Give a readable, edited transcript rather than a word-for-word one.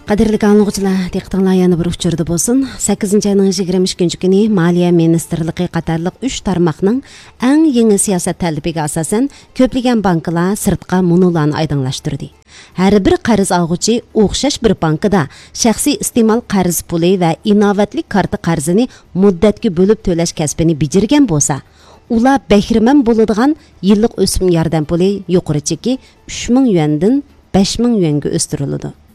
Qadirlik anlıqçılar, diqqətinizə yana bir uçurdu bolsun. 8-ci ayının 22-ci günü Maliya Ministerliyi qatarlıq 3 tarmaqның ən yeni siyasət tələbiga asasən köplügən bankalar sırtqa munularını aydınlaşdırdı. Hər bir qarız alğıcı oxşaş bir bankada şəxsi istemal qarız pulu və inovatlik kartı qarzını müddətki bölüb töləş kəsbini becirgən bolsa, ular bəhrəmən boladigan yıllık ösüm yardım pulu yuqori çeki 3000 yuandan 5000 yuanga o'stiriladi.